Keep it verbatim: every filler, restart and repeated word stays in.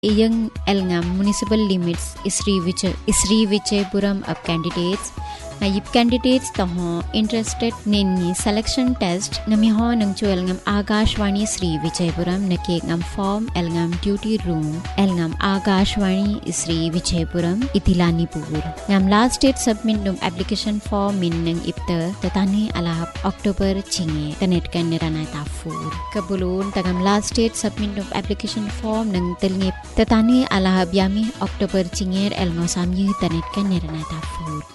Iyang elngam municipal limits Isri Vichai Isri Vichaypuram of candidates na yip candidates taho interested ninni selection test nami ho nang chu elngam Agashwani Sri Vichaypuram nake ngam form elngam duty room elngam Agashwani Sri Vichaypuram Itilanipur ngam last date submit num application form min nang ipta tatani alahap October chinge tanet kan nirana tafur kabulun tagam last date submit num application form nang telnge tatani alahap yami October chinger elngam samyi tanet kan nirana tafur